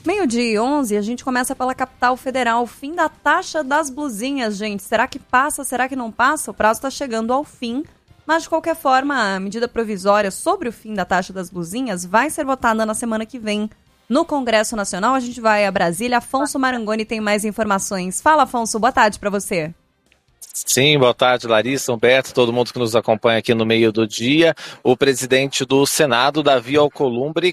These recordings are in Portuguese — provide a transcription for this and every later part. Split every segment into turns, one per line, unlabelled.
12:11, a gente começa pela capital federal. O fim da taxa das blusinhas, gente. Será que passa? Será que não passa? O prazo está chegando ao fim. Mas, de qualquer forma, a medida provisória sobre o fim da taxa das blusinhas vai ser votada na semana que vem no Congresso Nacional. A gente vai a Brasília. Afonso Marangoni tem mais informações. Fala, Afonso. Boa tarde para você.
Sim, boa tarde, Larissa, Humberto, todo mundo que nos acompanha aqui no meio do dia. O presidente do Senado, Davi Alcolumbre,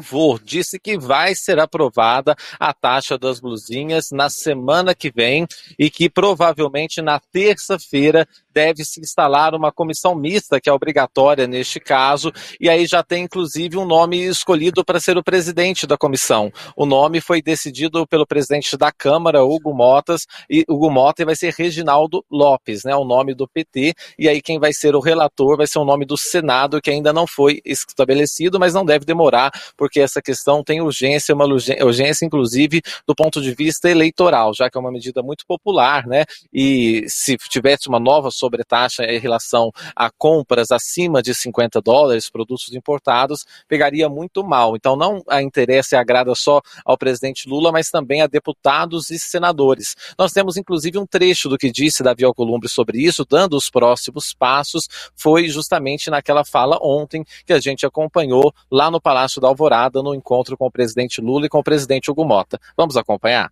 disse que vai ser aprovada a taxa das blusinhas na semana que vem e que provavelmente na terça-feira deve se instalar uma comissão mista, que é obrigatória neste caso, e aí já tem inclusive um nome escolhido para ser o presidente da comissão. O nome foi decidido pelo presidente da Câmara, Hugo Mota, e vai ser Reginaldo Lopes, né, o nome do PT, e aí quem vai ser o relator vai ser o nome do Senado, que ainda não foi estabelecido, mas não deve demorar, porque essa questão tem urgência, uma urgência inclusive do ponto de vista eleitoral, já que é uma medida muito popular, né, e se tivesse uma nova sobretaxa em relação a compras acima de $50, produtos importados, pegaria muito mal. Então não interessa e agrada só ao presidente Lula, mas também a deputados e senadores. Nós temos inclusive um trecho do que disse Davi Alcolumbre sobre isso, dando os próximos passos, foi justamente naquela fala ontem que a gente acompanhou lá no Palácio da Alvorada, no encontro com o presidente Lula e com o presidente Hugo Mota. Vamos acompanhar?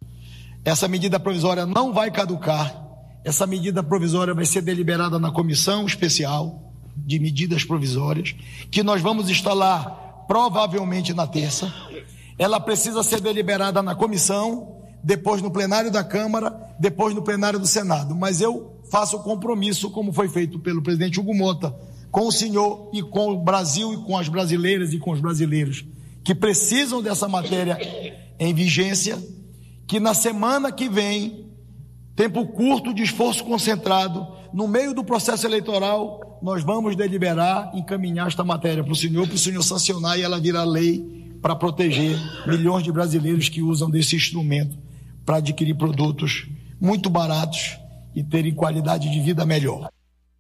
Essa medida provisória não vai caducar. Essa medida provisória vai ser deliberada na comissão especial de medidas provisórias, que nós vamos instalar provavelmente na terça. Ela precisa ser deliberada na comissão, depois no plenário da Câmara, depois no plenário do Senado. Mas eu faço o compromisso, como foi feito pelo presidente Hugo Mota, com o senhor e com o Brasil e com as brasileiras e com os brasileiros que precisam dessa matéria em vigência, que na semana que vem, tempo curto de esforço concentrado, no meio do processo eleitoral, nós vamos deliberar, encaminhar esta matéria para o senhor sancionar, e ela virar lei para proteger milhões de brasileiros que usam desse instrumento para adquirir produtos muito baratos e terem qualidade de vida melhor.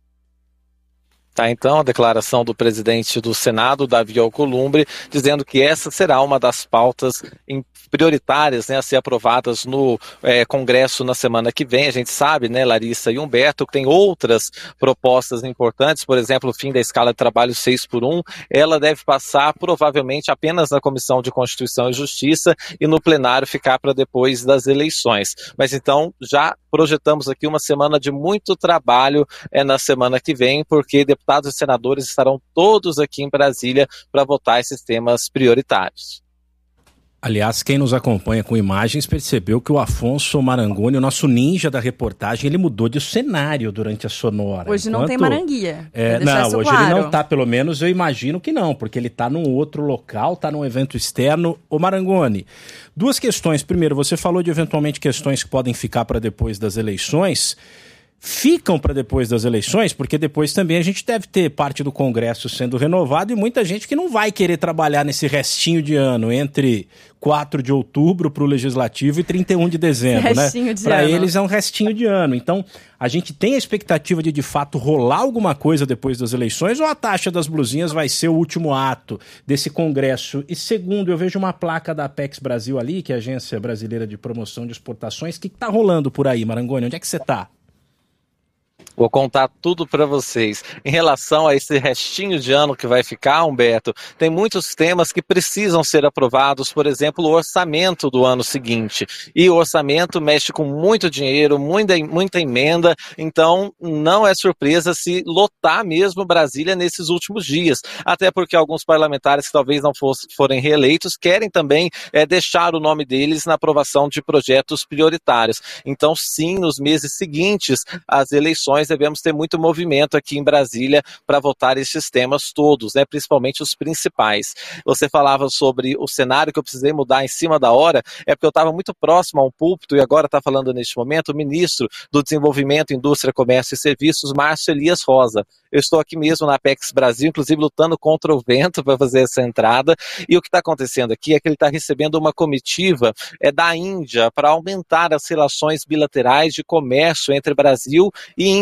Tá, então, a declaração do presidente do Senado, Davi Alcolumbre, dizendo que essa será uma das pautas prioritárias, né, a ser aprovadas no Congresso na semana que vem. A gente sabe, né, Larissa e Humberto, que tem outras propostas importantes, por exemplo, o fim da escala de trabalho 6x1, ela deve passar provavelmente apenas na Comissão de Constituição e Justiça e no plenário ficar para depois das eleições. Mas então, já projetamos aqui uma semana de muito trabalho na semana que vem, porque deputados e senadores estarão todos aqui em Brasília para votar esses temas prioritários.
Aliás, quem nos acompanha com imagens percebeu que o Afonso Marangoni, o nosso ninja da reportagem, ele mudou de cenário durante a Sonora.
Hoje não tem Maranguia.
Não, hoje claro. Ele não está, pelo menos eu imagino que não, porque ele está num outro local, está num evento externo. Ô Marangoni, duas questões. Primeiro, você falou de eventualmente questões que podem ficar para depois das eleições. Ficam para depois das eleições, porque depois também a gente deve ter parte do Congresso sendo renovado e muita gente que não vai querer trabalhar nesse restinho de ano, entre 4 de outubro para o Legislativo e 31 de dezembro, né? Para eles é um restinho de ano. Então, a gente tem a expectativa de fato rolar alguma coisa depois das eleições, ou a taxa das blusinhas vai ser o último ato desse Congresso? E segundo, eu vejo uma placa da Apex Brasil ali, que é a Agência Brasileira de Promoção de Exportações. O que está rolando por aí, Marangoni? Onde é que você está?
Vou contar tudo para vocês. Em relação a esse restinho de ano que vai ficar, Humberto, tem muitos temas que precisam ser aprovados, por exemplo, o orçamento do ano seguinte. E o orçamento mexe com muito dinheiro, muita emenda, então não é surpresa se lotar mesmo Brasília nesses últimos dias. Até porque alguns parlamentares que talvez não forem reeleitos querem também deixar o nome deles na aprovação de projetos prioritários. Então, sim, nos meses seguintes às eleições, devemos ter muito movimento aqui em Brasília para votar esses temas todos, né, principalmente os principais. Você falava sobre o cenário que eu precisei mudar em cima da hora, é porque eu estava muito próximo a um púlpito e agora está falando neste momento o ministro do Desenvolvimento, Indústria, Comércio e Serviços, Márcio Elias Rosa. Eu estou aqui mesmo na Apex Brasil, inclusive lutando contra o vento para fazer essa entrada, e o que está acontecendo aqui é que ele está recebendo uma comitiva da Índia para aumentar as relações bilaterais de comércio entre Brasil e Índia.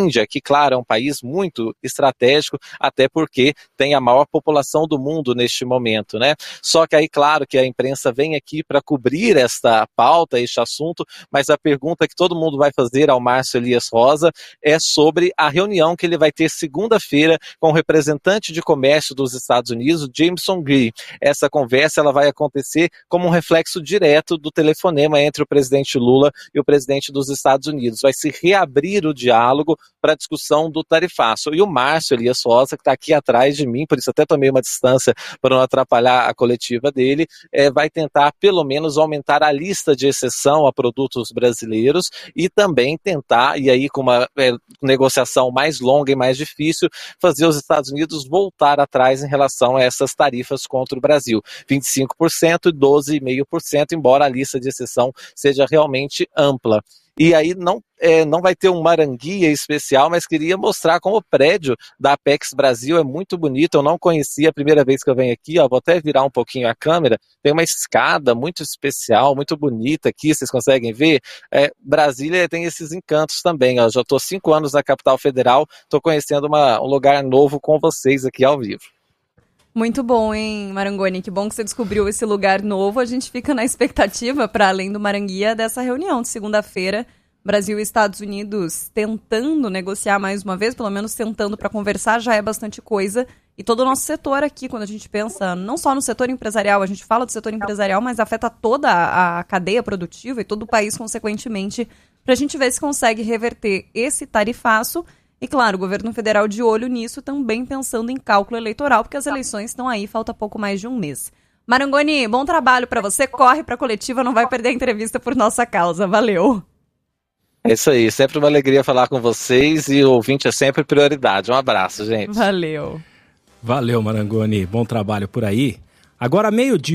Índia, que, claro, é um país muito estratégico, até porque tem a maior população do mundo neste momento, né? Só que aí, claro, que a imprensa vem aqui para cobrir esta pauta, este assunto, mas a pergunta que todo mundo vai fazer ao Márcio Elias Rosa é sobre a reunião que ele vai ter segunda-feira com o representante de comércio dos Estados Unidos, Jameson Green. Essa conversa ela vai acontecer como um reflexo direto do telefonema entre o presidente Lula e o presidente dos Estados Unidos. Vai se reabrir o diálogo para a discussão do tarifaço. E o Márcio Elias Rosa, que está aqui atrás de mim, por isso até tomei uma distância para não atrapalhar a coletiva dele, vai tentar pelo menos aumentar a lista de exceção a produtos brasileiros e também tentar, e aí com uma negociação mais longa e mais difícil, fazer os Estados Unidos voltar atrás em relação a essas tarifas contra o Brasil. 25% e 12,5%, embora a lista de exceção seja realmente ampla. E aí não vai ter um Maranguia especial, mas queria mostrar como o prédio da Apex Brasil é muito bonito. Eu não conhecia a primeira vez que eu venho aqui, vou até virar um pouquinho a câmera. Tem uma escada muito especial, muito bonita aqui, vocês conseguem ver? Brasília tem esses encantos também. Já estou 5 anos na capital federal, estou conhecendo um lugar novo com vocês aqui ao vivo.
Muito bom, hein, Marangoni? Que bom que você descobriu esse lugar novo. A gente fica na expectativa, para além do Maranguia, dessa reunião de segunda-feira. Brasil e Estados Unidos tentando negociar mais uma vez, pelo menos tentando para conversar, já é bastante coisa. E todo o nosso setor aqui, quando a gente pensa, não só no setor empresarial, a gente fala do setor empresarial, mas afeta toda a cadeia produtiva e todo o país, consequentemente, para a gente ver se consegue reverter esse tarifaço. E, claro, o governo federal de olho nisso, também pensando em cálculo eleitoral, porque as eleições estão aí, falta pouco mais de um mês. Marangoni, bom trabalho para você, corre para a coletiva, não vai perder a entrevista por nossa causa. Valeu!
É isso aí, sempre uma alegria falar com vocês e o ouvinte é sempre prioridade. Um abraço, gente.
Valeu!
Valeu, Marangoni, bom trabalho por aí. Agora,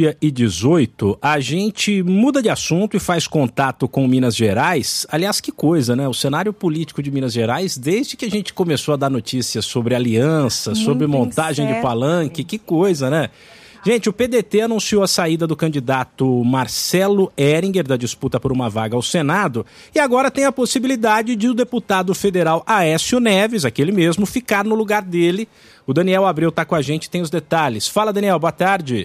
12:18, a gente muda de assunto e faz contato com Minas Gerais. Aliás, que coisa, né? O cenário político de Minas Gerais, desde que a gente começou a dar notícias sobre aliança, sobre montagem de palanque, que coisa, né? Gente, o PDT anunciou a saída do candidato Marcelo Heringer da disputa por uma vaga ao Senado e agora tem a possibilidade de o deputado federal Aécio Neves, aquele mesmo, ficar no lugar dele. O Daniel Abreu está com a gente, tem os detalhes. Fala, Daniel, boa tarde.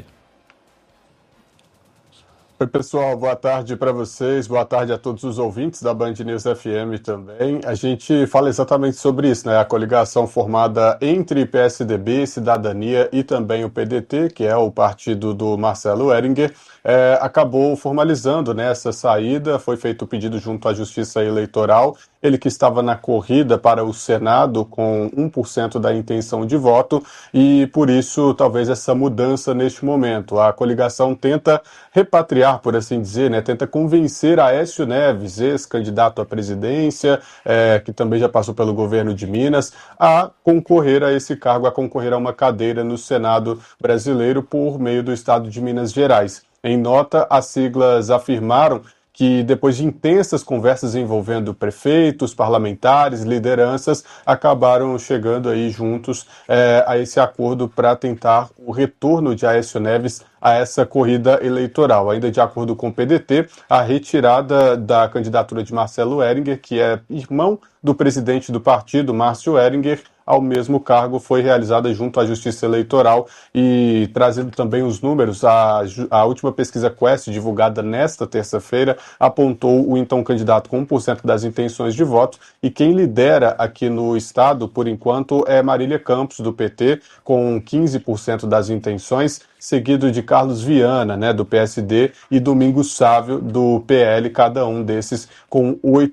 Oi, pessoal, boa tarde para vocês, boa tarde a todos os ouvintes da Band News FM também. A gente fala exatamente sobre isso, né? A coligação formada entre PSDB, Cidadania e também o PDT, que é o partido do Marcelo Heringer, acabou formalizando, né, essa saída. Foi feito o pedido junto à Justiça Eleitoral. Ele que estava na corrida para o Senado com 1% da intenção de voto e, por isso, talvez essa mudança neste momento. A coligação tenta repatriar, por assim dizer, né, tenta convencer Aécio Neves, ex-candidato à presidência, que também já passou pelo governo de Minas, a concorrer a esse cargo, a concorrer a uma cadeira no Senado brasileiro por meio do estado de Minas Gerais. Em nota, as siglas afirmaram que depois de intensas conversas envolvendo prefeitos, parlamentares, lideranças, acabaram chegando aí juntos a esse acordo para tentar o retorno de Aécio Neves a essa corrida eleitoral. Ainda de acordo com o PDT, a retirada da candidatura de Marcelo Heringer, que é irmão do presidente do partido, Márcio Heringer, ao mesmo cargo foi realizada junto à Justiça Eleitoral e trazendo também os números, a última pesquisa Quest, divulgada nesta terça-feira, apontou o então candidato com 1% das intenções de voto e quem lidera aqui no estado, por enquanto, é Marília Campos, do PT, com 15% das intenções, seguido de Carlos Viana, né, do PSD, e Domingos Sávio, do PL, cada um desses com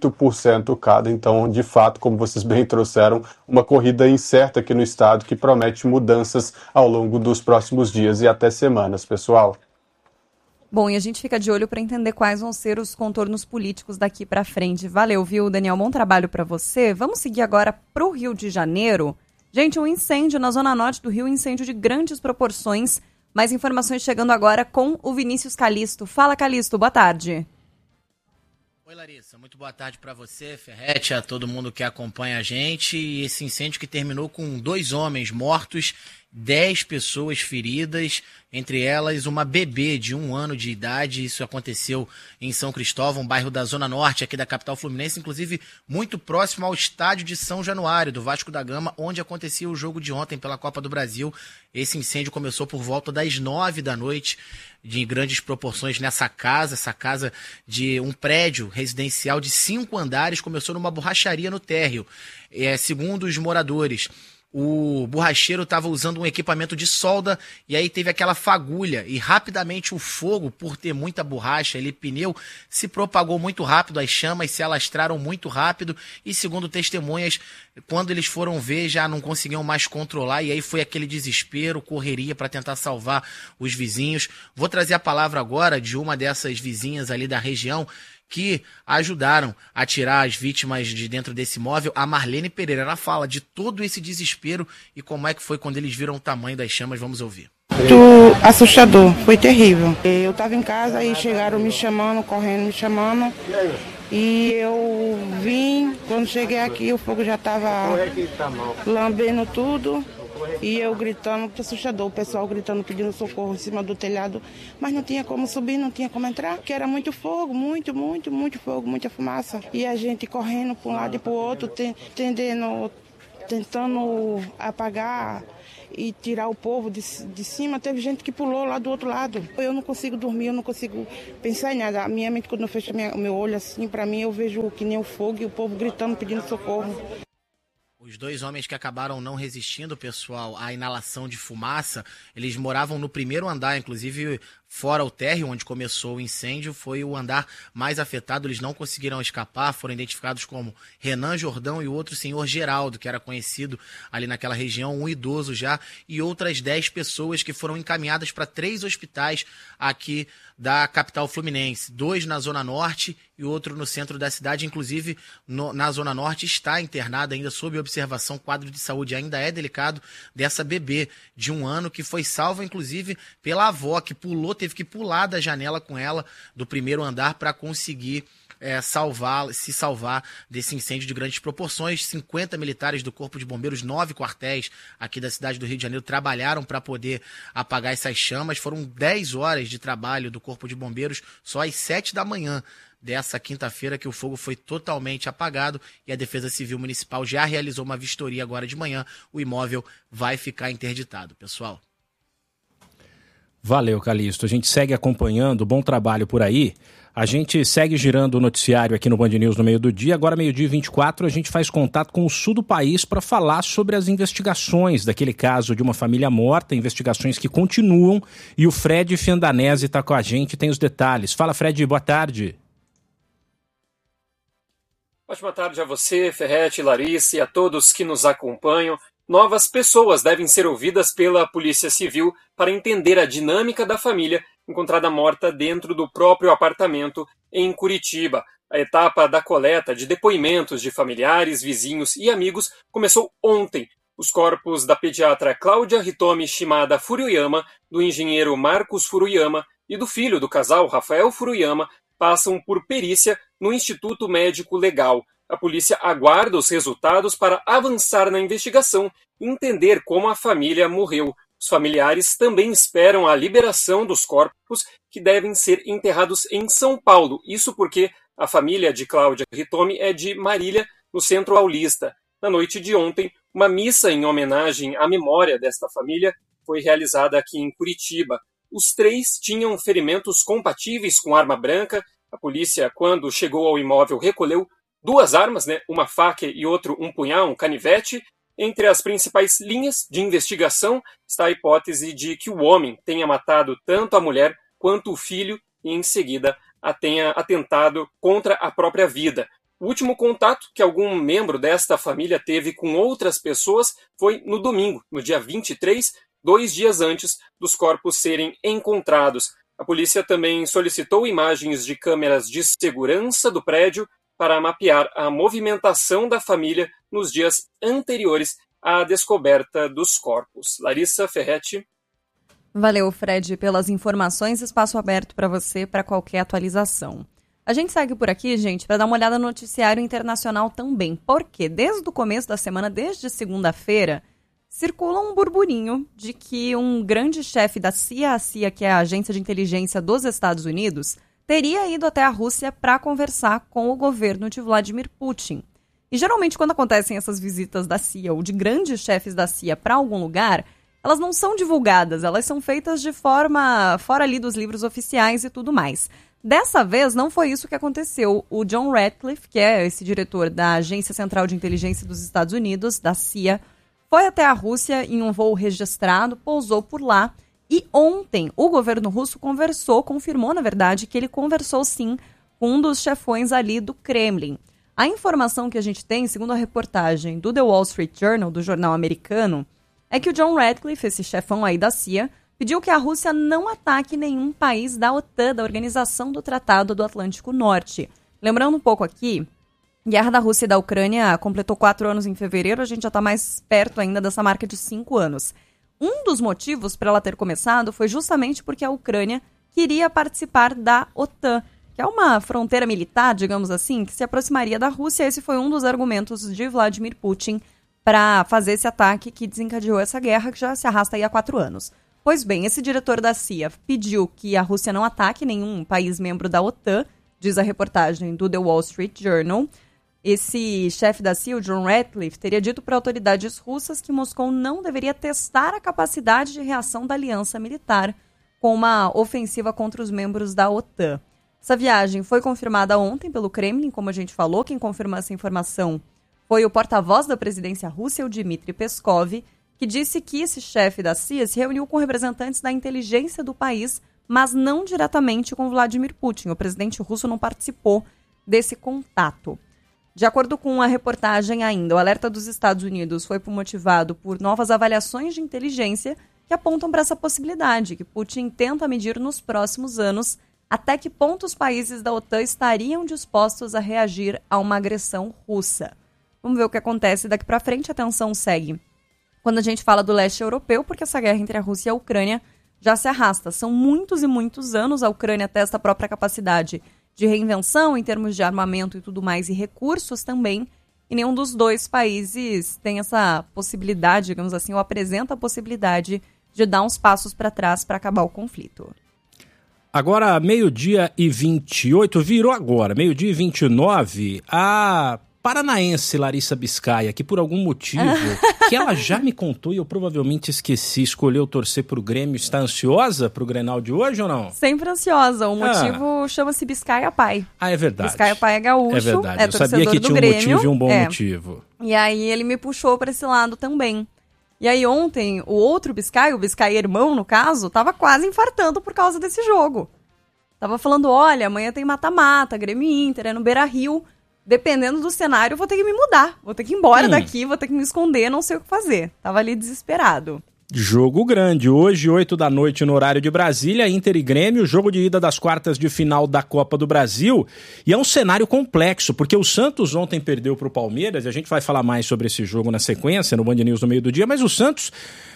8% cada. Então, de fato, como vocês bem trouxeram, uma corrida incerta aqui no estado que promete mudanças ao longo dos próximos dias e até semanas, pessoal.
Bom, e a gente fica de olho para entender quais vão ser os contornos políticos daqui para frente. Valeu, viu, Daniel? Bom trabalho para você. Vamos seguir agora para o Rio de Janeiro. Gente, um incêndio na zona norte do Rio, incêndio de grandes proporções. Mais informações chegando agora com o Vinícius Calisto. Fala, Calisto, boa tarde.
Oi, Larissa, muito boa tarde para você, Ferretti, a todo mundo que acompanha a gente. E esse incêndio que terminou com 2 homens mortos 10 pessoas feridas, entre elas uma bebê de 1 ano de idade. Isso aconteceu em São Cristóvão, bairro da Zona Norte, aqui da capital fluminense, inclusive muito próximo ao estádio de São Januário, do Vasco da Gama, onde acontecia o jogo de ontem pela Copa do Brasil. Esse incêndio começou por volta das 9 da noite, de grandes proporções nessa casa. Essa casa de um prédio residencial de 5 andares começou numa borracharia no térreo. Segundo os moradores, o borracheiro estava usando um equipamento de solda e aí teve aquela fagulha e rapidamente o fogo, por ter muita borracha, pneu, se propagou muito rápido, as chamas se alastraram muito rápido e, segundo testemunhas, quando eles foram ver já não conseguiam mais controlar e aí foi aquele desespero, correria para tentar salvar os vizinhos. Vou trazer a palavra agora de uma dessas vizinhas ali da região que ajudaram a tirar as vítimas de dentro desse imóvel, a Marlene Pereira. Ela fala de todo esse desespero e como é que foi quando eles viram o tamanho das chamas. Vamos ouvir.
Muito assustador, foi terrível. Eu estava em casa e chegaram me chamando, correndo, me chamando. E eu vim, quando cheguei aqui o fogo já estava lambendo tudo. E eu gritando, muito assustador, o pessoal gritando, pedindo socorro em cima do telhado, mas não tinha como subir, não tinha como entrar, porque era muito fogo, muito fogo, muita fumaça. E a gente correndo para um lado e para o outro, tentando apagar e tirar o povo de cima. Teve gente que pulou lá do outro lado. Eu não consigo dormir, eu não consigo pensar em nada. A minha mente, quando eu fecho o meu olho assim, para mim, eu vejo que nem o fogo e o povo gritando, pedindo socorro.
Os 2 homens que acabaram não resistindo, pessoal, à inalação de fumaça, eles moravam no primeiro andar, inclusive fora o térreo onde começou o incêndio, foi o andar mais afetado, eles não conseguiram escapar, foram identificados como Renan Jordão e o outro senhor Geraldo, que era conhecido ali naquela região, um idoso já, e outras 10 pessoas que foram encaminhadas para 3 hospitais aqui da capital fluminense, 2 na Zona Norte e outro no centro da cidade. Inclusive na Zona Norte está internada ainda sob observação, o quadro de saúde ainda é delicado dessa bebê de 1 ano que foi salva inclusive pela avó, que teve que pular da janela com ela do primeiro andar para conseguir se salvar desse incêndio de grandes proporções. 50 militares do Corpo de Bombeiros, 9 quartéis aqui da cidade do Rio de Janeiro trabalharam para poder apagar essas chamas. Foram 10 horas de trabalho do Corpo de Bombeiros, só às 7 da manhã dessa quinta-feira que o fogo foi totalmente apagado e a Defesa Civil Municipal já realizou uma vistoria agora de manhã. O imóvel vai ficar interditado, pessoal.
Valeu, Calixto. A gente segue acompanhando, bom trabalho por aí. A gente segue girando o noticiário aqui no Band News no meio do dia. Agora, meio-dia e 24, a gente faz contato com o sul do país para falar sobre as investigações daquele caso de uma família morta, investigações que continuam. E o Fred Fiandanese está com a gente, tem os detalhes. Fala, Fred, boa tarde.
Ótima tarde a você, Ferretti, Larissa e a todos que nos acompanham. Novas pessoas devem ser ouvidas pela Polícia Civil para entender a dinâmica da família encontrada morta dentro do próprio apartamento em Curitiba. A etapa da coleta de depoimentos de familiares, vizinhos e amigos começou ontem. Os corpos da pediatra Cláudia Hitomi Shimada Furuyama, do engenheiro Marcos Furuyama e do filho do casal, Rafael Furuyama, passam por perícia no Instituto Médico Legal. A polícia aguarda os resultados para avançar na investigação e entender como a família morreu. Os familiares também esperam a liberação dos corpos, que devem ser enterrados em São Paulo. Isso porque a família de Cláudia Hitomi é de Marília, no Centro Paulista. Na noite de ontem, uma missa em homenagem à memória desta família foi realizada aqui em Curitiba. Os 3 tinham ferimentos compatíveis com arma branca. A polícia, quando chegou ao imóvel, recolheu 2 armas, uma faca e um punhal, um canivete. Entre as principais linhas de investigação está a hipótese de que o homem tenha matado tanto a mulher quanto o filho e, em seguida, tenha atentado contra a própria vida. O último contato que algum membro desta família teve com outras pessoas foi no domingo, no dia 23, 2 dias antes dos corpos serem encontrados. A polícia também solicitou imagens de câmeras de segurança do prédio para mapear a movimentação da família nos dias anteriores à descoberta dos corpos. Larissa, Ferretti.
Valeu, Fred, pelas informações. Espaço aberto para você para qualquer atualização. A gente segue por aqui, gente, para dar uma olhada no noticiário internacional também. Porque desde o começo da semana, desde segunda-feira, circula um burburinho de que um grande chefe da CIA, a CIA, que é a Agência de Inteligência dos Estados Unidos, teria ido até a Rússia para conversar com o governo de Vladimir Putin. E geralmente quando acontecem essas visitas da CIA ou de grandes chefes da CIA para algum lugar, elas não são divulgadas, elas são feitas de forma fora ali dos livros oficiais e tudo mais. Dessa vez não foi isso que aconteceu. O John Ratcliffe, que é esse diretor da Agência Central de Inteligência dos Estados Unidos, da CIA, foi até a Rússia em um voo registrado, pousou por lá e ontem o governo russo confirmou, na verdade, que ele conversou sim com um dos chefões ali do Kremlin. A informação que a gente tem, segundo a reportagem do The Wall Street Journal, do jornal americano, é que o John Ratcliffe, esse chefão aí da CIA, pediu que a Rússia não ataque nenhum país da OTAN, da Organização do Tratado do Atlântico Norte. Lembrando um pouco aqui, a guerra da Rússia e da Ucrânia completou 4 anos em fevereiro, a gente já está mais perto ainda dessa marca de 5 anos. Um dos motivos para ela ter começado foi justamente porque a Ucrânia queria participar da OTAN, que é uma fronteira militar, digamos assim, que se aproximaria da Rússia. Esse foi um dos argumentos de Vladimir Putin para fazer esse ataque que desencadeou essa guerra, que já se arrasta aí há 4 anos. Pois bem, esse diretor da CIA pediu que a Rússia não ataque nenhum país membro da OTAN, diz a reportagem do The Wall Street Journal. Esse chefe da CIA, o John Ratcliffe, teria dito para autoridades russas que Moscou não deveria testar a capacidade de reação da aliança militar com uma ofensiva contra os membros da OTAN. Essa viagem foi confirmada ontem pelo Kremlin, como a gente falou. Quem confirmou essa informação foi o porta-voz da presidência russa, o Dmitry Peskov, que disse que esse chefe da CIA se reuniu com representantes da inteligência do país, mas não diretamente com Vladimir Putin. O presidente russo não participou desse contato. De acordo com a reportagem ainda, o alerta dos Estados Unidos foi motivado por novas avaliações de inteligência que apontam para essa possibilidade, que Putin tenta medir nos próximos anos até que ponto os países da OTAN estariam dispostos a reagir a uma agressão russa. Vamos ver o que acontece daqui para frente, a tensão segue. Quando a gente fala do leste europeu, porque essa guerra entre a Rússia e a Ucrânia já se arrasta. São muitos e muitos anos, a Ucrânia testa a própria capacidade de reinvenção em termos de armamento e tudo mais, e recursos também, e nenhum dos dois países tem essa possibilidade, digamos assim, ou apresenta a possibilidade de dar uns passos para trás para acabar o conflito.
Agora, 12h28, virou agora, 12h29, a paranaense Larissa Biscaia, que por algum motivo, que ela já me contou e eu provavelmente esqueci, escolheu torcer pro Grêmio, está ansiosa pro Grenal de hoje ou não?
Sempre ansiosa, o motivo chama-se Biscaia Pai.
Ah, é verdade.
Biscaia Pai é gaúcho,
é verdade.
É
eu sabia que tinha um motivo e um bom motivo.
E aí ele me puxou para esse lado também. E aí ontem, o outro Biscaia, o Biscaia irmão no caso, tava quase infartando por causa desse jogo. Tava falando, olha, amanhã tem mata-mata, Grêmio e Inter, é no Beira-Rio. Dependendo do cenário, eu vou ter que me mudar. Vou ter que ir embora daqui, vou ter que me esconder, não sei o que fazer. Tava ali desesperado.
Jogo grande. Hoje, 8 da noite, no horário de Brasília, Inter e Grêmio, jogo de ida das quartas de final da Copa do Brasil. E é um cenário complexo, porque o Santos ontem perdeu para o Palmeiras, e a gente vai falar mais sobre esse jogo na sequência, no Band News no meio do dia, mas o Santos...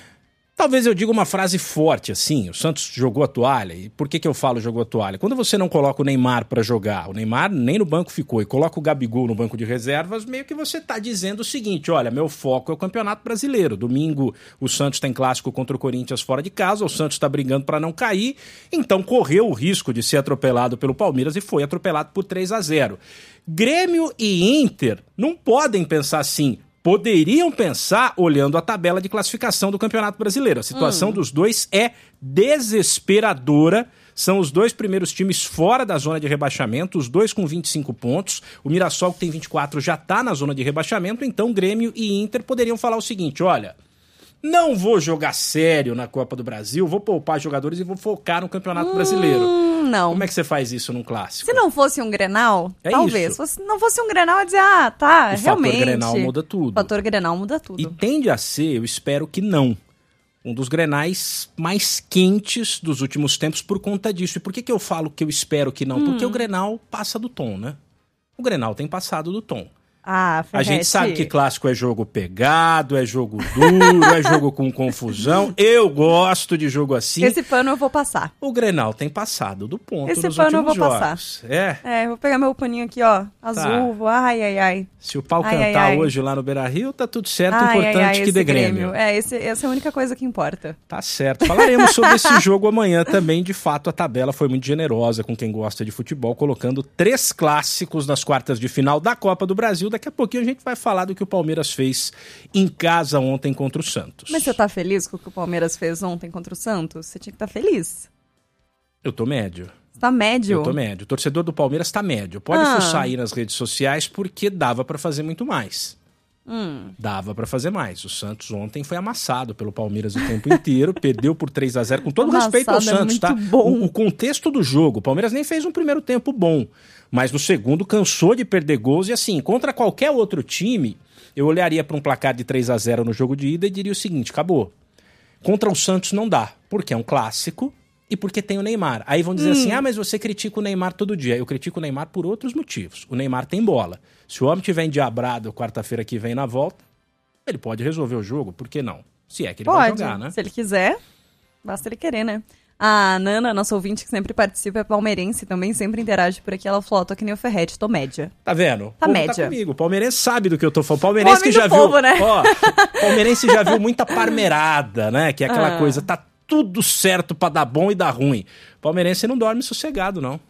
Talvez eu diga uma frase forte, assim, o Santos jogou a toalha. E por que eu falo jogou a toalha? Quando você não coloca o Neymar pra jogar, o Neymar nem no banco ficou, e coloca o Gabigol no banco de reservas, meio que você tá dizendo o seguinte, olha, meu foco é o Campeonato Brasileiro. Domingo o Santos tem clássico contra o Corinthians fora de casa, o Santos tá brigando pra não cair, então correu o risco de ser atropelado pelo Palmeiras e foi atropelado por 3-0. Grêmio e Inter não podem pensar assim, poderiam pensar olhando a tabela de classificação do Campeonato Brasileiro. A situação dos dois é desesperadora. São os dois primeiros times fora da zona de rebaixamento, os dois com 25 pontos. O Mirassol, que tem 24, já está na zona de rebaixamento. Então, Grêmio e Inter poderiam falar o seguinte, olha, não vou jogar sério na Copa do Brasil, vou poupar jogadores e vou focar no Campeonato Brasileiro.
Não.
Como é que você faz isso num clássico?
Se não fosse um Grenal, talvez.
Isso.
Se não fosse um Grenal, eu ia dizer, realmente.
O fator Grenal muda tudo.
O fator Grenal muda tudo.
E tende a ser, eu espero que não, um dos Grenais mais quentes dos últimos tempos por conta disso. E por que eu falo que eu espero que não? Porque o Grenal passa do tom, né? O Grenal tem passado do tom.
Ah, Ferretti.
A gente sabe que clássico é jogo pegado, é jogo duro, é jogo com confusão. Eu gosto de jogo assim.
Esse pano eu vou passar.
O Grenal tem passado do ponto
Esse
nos
pano eu
últimos
vou
jogos.
passar. Eu vou pegar meu paninho aqui, ó, azul. Ai.
Se o pau cantar hoje lá no Beira-Rio, tá tudo certo. Importante que dê Grêmio.
Essa é a única coisa que importa.
Tá certo. Falaremos sobre esse jogo amanhã também. De fato, a tabela foi muito generosa com quem gosta de futebol, colocando 3 clássicos nas quartas de final da Copa do Brasil. Daqui a pouquinho a gente vai falar do que o Palmeiras fez em casa ontem contra o Santos.
Mas você tá feliz com o que o Palmeiras fez ontem contra o Santos? Você tinha que estar feliz.
Eu tô médio.
Você tá médio?
Eu tô médio. O torcedor do Palmeiras tá médio. Pode fuçar aí nas redes sociais porque dava pra fazer muito mais. Dava pra fazer mais. O Santos ontem foi amassado pelo Palmeiras o tempo inteiro, perdeu por 3-0, com todo respeito ao Santos, tá? O contexto do jogo, o Palmeiras nem fez um primeiro tempo bom, mas no segundo cansou de perder gols e assim, contra qualquer outro time, eu olharia pra um placar de 3-0 no jogo de ida e diria o seguinte, acabou. Contra o Santos não dá, porque é um clássico e porque tem o Neymar. Aí vão dizer assim, mas você critica o Neymar todo dia. Eu critico o Neymar por outros motivos. O Neymar tem bola. Se o homem tiver endiabrado quarta-feira que vem na volta, ele pode resolver o jogo, por que não? Se é que ele vai jogar, né?
Se ele quiser, basta ele querer, né? A Nana, nossa ouvinte que sempre participa, é palmeirense também, sempre interage por aqui. Ela falou, tô que nem o Ferretti, tô média.
Tá vendo?
Tá média.
Tá comigo. O palmeirense sabe do que eu tô falando. Palmeirense que já viu...
povo, né?
Palmeirense já viu muita parmeirada, né? Que é aquela coisa, tá tudo certo pra dar bom e dar ruim. Palmeirense não dorme sossegado, não.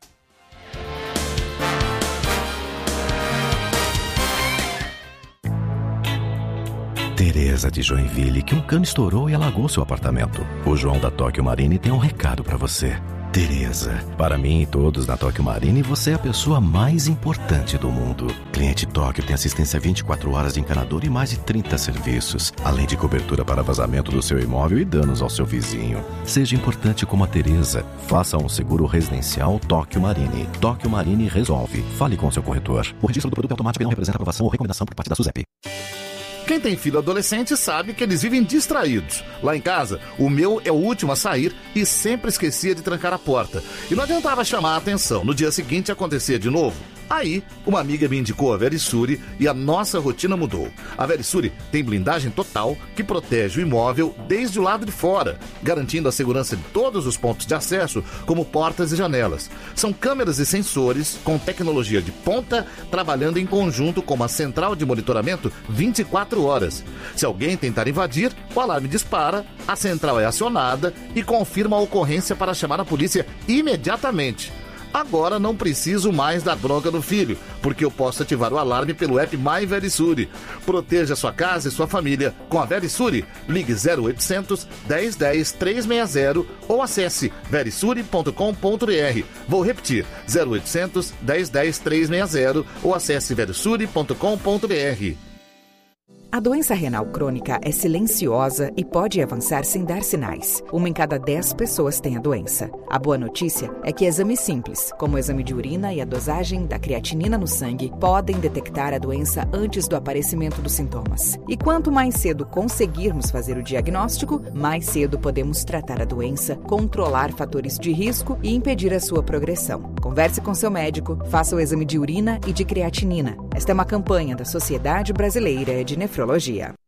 Tereza de Joinville, que um cano estourou e alagou seu apartamento. O João da Tóquio Marine tem um recado pra você. Tereza, para mim e todos na Tóquio Marine, você é a pessoa mais importante do mundo. Cliente Tóquio tem assistência 24 horas de encanador e mais de 30 serviços, além de cobertura para vazamento do seu imóvel e danos ao seu vizinho. Seja importante como a Tereza. Faça um seguro residencial Tóquio Marine. Tóquio Marine resolve. Fale com seu corretor. O registro do produto é automático e não representa aprovação ou recomendação por parte da SUSEP.
Quem tem filho adolescente sabe que eles vivem distraídos. Lá em casa, o meu é o último a sair e sempre esquecia de trancar a porta. E não adiantava chamar a atenção. No dia seguinte acontecia de novo. Aí, uma amiga me indicou a Verisure e a nossa rotina mudou. A Verisure tem blindagem total que protege o imóvel desde o lado de fora, garantindo a segurança de todos os pontos de acesso, como portas e janelas. São câmeras e sensores com tecnologia de ponta, trabalhando em conjunto com uma central de monitoramento 24 horas. Se alguém tentar invadir, o alarme dispara, a central é acionada e confirma a ocorrência para chamar a polícia imediatamente. Agora não preciso mais dar bronca no filho, porque eu posso ativar o alarme pelo app My Verisure. Proteja sua casa e sua família com a Verisure. Ligue 0800 1010 360 ou acesse verisure.com.br. Vou repetir, 0800 1010 360 ou acesse verisure.com.br.
A doença renal crônica é silenciosa e pode avançar sem dar sinais. 1 em cada 10 pessoas tem a doença. A boa notícia é que exames simples, como o exame de urina e a dosagem da creatinina no sangue, podem detectar a doença antes do aparecimento dos sintomas. E quanto mais cedo conseguirmos fazer o diagnóstico, mais cedo podemos tratar a doença, controlar fatores de risco e impedir a sua progressão. Converse com seu médico, faça o exame de urina e de creatinina. Esta é uma campanha da Sociedade Brasileira de Nefrologia.